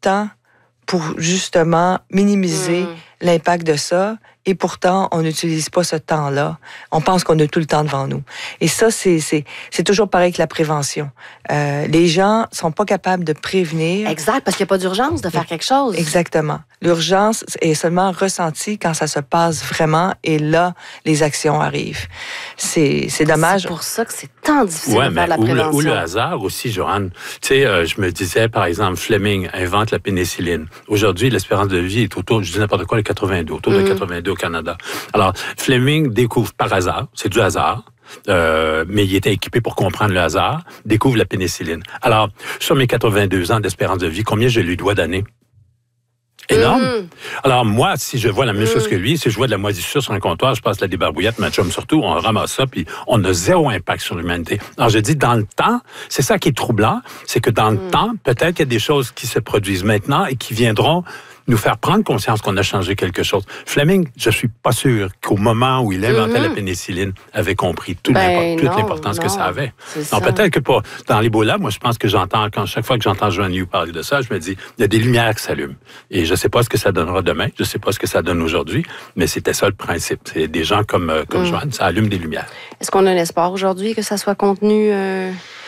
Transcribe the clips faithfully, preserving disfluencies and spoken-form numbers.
temps pour justement minimiser mmh. l'impact de ça. Et pourtant, on n'utilise pas ce temps-là. On pense qu'on a tout le temps devant nous. Et ça, c'est, c'est, c'est toujours pareil que la prévention. Euh, les gens sont pas capables de prévenir. Exact, parce qu'il n'y a pas d'urgence de faire quelque chose. Exactement. L'urgence est seulement ressentie quand ça se passe vraiment, et là, les actions arrivent. C'est, c'est dommage. C'est pour ça que c'est tant difficile ouais, de faire la ou prévention. Le, ou le hasard aussi, Joanne. Tu sais, euh, je me disais, par exemple, Fleming invente la pénicilline. Aujourd'hui, l'espérance de vie est autour, je dis n'importe quoi, les quatre-vingt-deux, autour mm. de quatre-vingt-deux au Canada. Alors, Fleming découvre par hasard, c'est du hasard, Euh, mais il était équipé pour comprendre le hasard, découvre la pénicilline. Alors, sur mes quatre-vingt-deux ans d'espérance de vie, combien je lui dois d'années? Énorme. Mmh. Alors, moi, si je vois la même mmh. chose que lui, si je vois de la moisissure sur un comptoir, je passe la débarbouillette, ma chum surtout, on ramasse ça, puis on a zéro impact sur l'humanité. Alors, je dis, dans le temps, c'est ça qui est troublant, c'est que dans mmh. le temps, peut-être qu'il y a des choses qui se produisent maintenant et qui viendront nous faire prendre conscience qu'on a changé quelque chose. Fleming, je suis pas sûr qu'au moment où il inventait mm-hmm. la pénicilline, avait compris tout ben toute non, l'importance non, que ça avait. Ça. Donc peut-être que pas dans l'Ebola, moi je pense que j'entends, quand chaque fois que j'entends Joanne Liu parler de ça, je me dis, il y a des lumières qui s'allument. Et je sais pas ce que ça donnera demain, je sais pas ce que ça donne aujourd'hui, mais c'était ça le principe. C'est des gens comme, comme mm. Joanne, ça allume des lumières. Est-ce qu'on a un espoir aujourd'hui que ça soit contenu? Euh...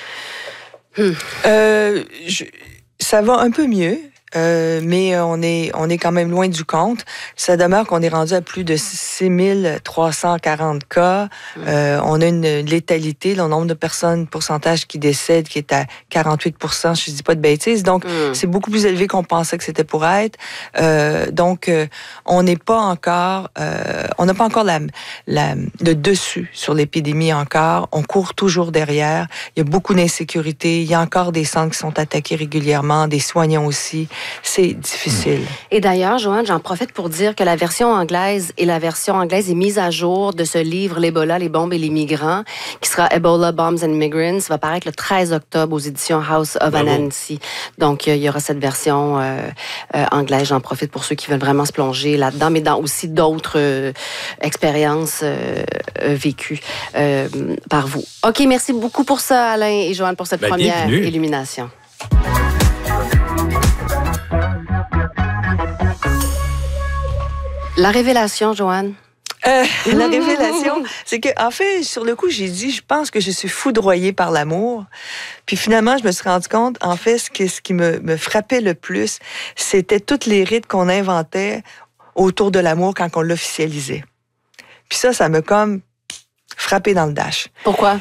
Hmm. Euh, je... Ça va un peu mieux. Euh, mais on est, on est quand même loin du compte. Ça demeure qu'on est rendu à plus de six mille trois cent quarante cas. Euh, on a une létalité, le nombre de personnes, pourcentage qui décèdent, qui est à quarante-huit pour cent, je ne dis pas de bêtises. Donc, mm. c'est beaucoup plus élevé qu'on pensait que c'était pour être. Euh, donc, euh, on n'est pas encore, euh, on n'a pas encore la, la, le dessus sur l'épidémie encore. On court toujours derrière. Il y a beaucoup d'insécurité. Il y a encore des centres qui sont attaqués régulièrement, des soignants aussi. C'est difficile. Et d'ailleurs, Joanne, j'en profite pour dire que la version anglaise et la version anglaise est mise à jour de ce livre, L'Ebola, les bombes et les migrants, qui sera Ebola, Bombs and Migrants, va paraître le treize octobre aux éditions House of Bravo. Anansi. Donc, il y aura cette version euh, euh, anglaise. J'en profite pour ceux qui veulent vraiment se plonger là-dedans, mais dans aussi d'autres euh, expériences euh, euh, vécues euh, par vous. OK, merci beaucoup pour ça, Alain et Joanne, pour cette ben, première bienvenue. illumination. La révélation, Joanne? Euh, la révélation, c'est que, en fait, sur le coup, j'ai dit, je pense que je suis foudroyée par l'amour. Puis finalement, je me suis rendu compte, en fait, ce qui, ce qui me, me frappait le plus, c'était tous les rites qu'on inventait autour de l'amour quand on l'officialisait. Puis ça, ça m'a comme frappé dans le dash. Pourquoi?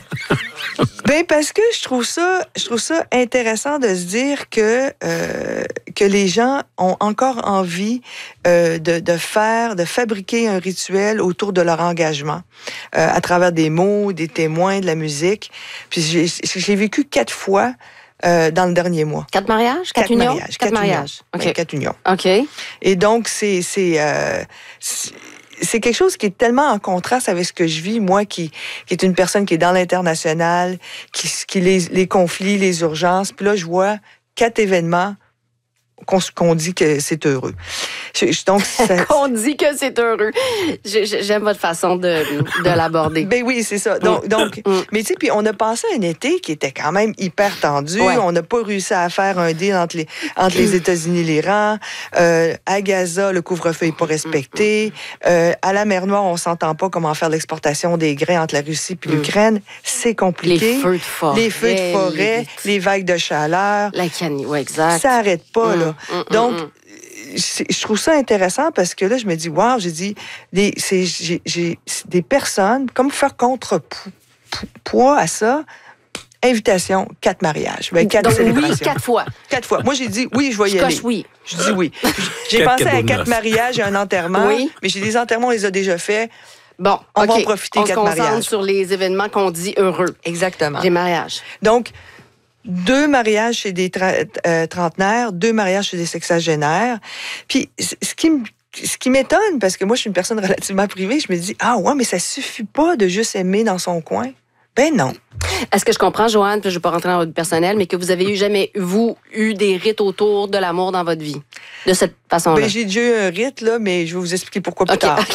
Ben parce que je trouve ça, je trouve ça intéressant de se dire que euh, que les gens ont encore envie euh, de, de faire, de fabriquer un rituel autour de leur engagement euh, à travers des mots, des témoins, de la musique. Puis j'ai, j'ai vécu quatre fois euh, dans le dernier mois. Quatre mariages, quatre, quatre unions, mariages, quatre, quatre mariages. Unions. Ok. Ouais, quatre unions. Ok. Et donc c'est c'est, euh, c'est c'est quelque chose qui est tellement en contraste avec ce que je vis, moi, qui, qui est une personne qui est dans l'international, qui, qui les, les conflits, les urgences. Puis là, je vois quatre événements qu'on, qu'on dit que c'est heureux. Je, je, donc, ça... qu'on dit que c'est heureux. Je, je, j'aime votre façon de, de l'aborder. Ben oui, c'est ça. Donc, donc mm. mais tu sais, puis on a passé un été qui était quand même hyper tendu. Ouais. On n'a pas réussi à faire un deal entre les, entre les États-Unis et l'Iran. Euh, à Gaza, le couvre-feu n'est pas respecté. Euh, à la mer Noire, on s'entend pas comment faire l'exportation des grains entre la Russie et l'Ukraine. C'est compliqué. Les feux de forêt. Les feux de forêt, les, les vagues de chaleur. La canne, oui, exact. Ça n'arrête pas, mm. là. Mm, mm, donc, mm. je trouve ça intéressant parce que là, je me dis, wow, j'ai dit, des, c'est, j'ai, j'ai des personnes, comme faire contrepoids à ça, invitation, quatre mariages. Ben, quatre Donc, célébrations. Oui, quatre fois. Quatre fois. Moi, j'ai dit, oui, je vais y je aller. Coche oui. Je dis oui. J'ai quatre pensé à quatre mariages et un enterrement, oui. mais j'ai des enterrements, on les a déjà faits. Bon, on okay. va en profiter, on quatre mariages. On se concentre mariages. sur les événements qu'on dit heureux. Exactement. Les mariages. Donc, deux mariages chez des tra- euh, trentenaires, deux mariages chez des sexagénaires. Puis, ce qui me Ce qui m'étonne, parce que moi, je suis une personne relativement privée, je me dis, ah ouais, mais ça suffit pas de juste aimer dans son coin. Ben non. Est-ce que je comprends, Joanne, puis je ne vais pas rentrer dans votre personnel, mais que vous avez eu jamais, vous, eu des rites autour de l'amour dans votre vie? De cette façon-là? Ben, j'ai déjà eu un rite, là, mais je vais vous expliquer pourquoi plus okay. tard.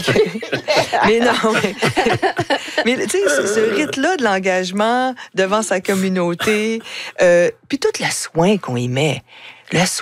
mais non, mais, mais tu sais, ce, ce rite-là de l'engagement devant sa communauté, euh, puis tout le soin qu'on y met. Le